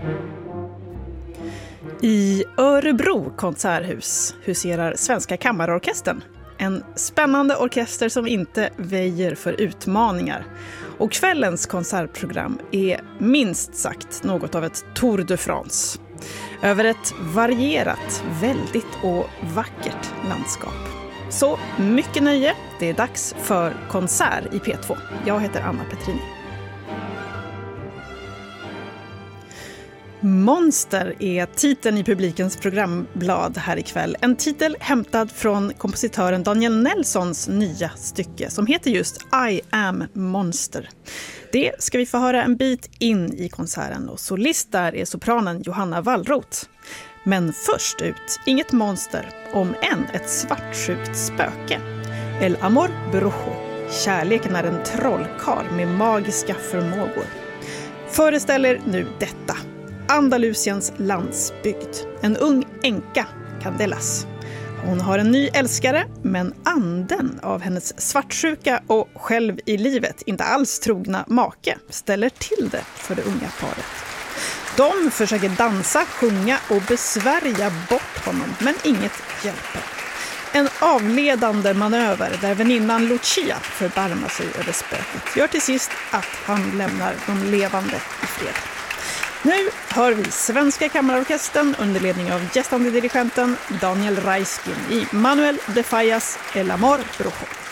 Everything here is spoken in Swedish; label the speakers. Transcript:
Speaker 1: I Örebro konserthus huserar Svenska Kammarorkestern. En spännande orkester som inte väjer för utmaningar. Och kvällens konsertprogram är minst sagt något av ett Tour de France. Över ett varierat, väldigt och vackert landskap. Så mycket nöje, det är dags för konsert i P2. Jag heter Anna Petrini. Monster är titeln i publikens programblad här ikväll. En titel hämtad från kompositören Daniel Nelsons nya stycke som heter just I am Monster. Det ska vi få höra en bit in i konserten och solist där är sopranen Johanna Wallroth. Men först ut, inget monster, om än ett svartsjukt spöke. El amor brujo, kärleken är en trollkarl med magiska förmågor. Föreställer nu detta. Andalusiens landsbygd. En ung änka, Candelas. Hon har en ny älskare, men anden av hennes svartsjuka och själv i livet inte alls trogna make ställer till det för det unga paret. De försöker dansa, sjunga och besvärja bort honom, men inget hjälper. En avledande manöver där väninnan Lucia förbarmar sig över spöket gör till sist att han lämnar de levande i fred. Nu hör vi Svenska Kammarorkestern under ledning av gästande dirigenten Daniel Raiskin i Manuel de Fallas El amor brujo.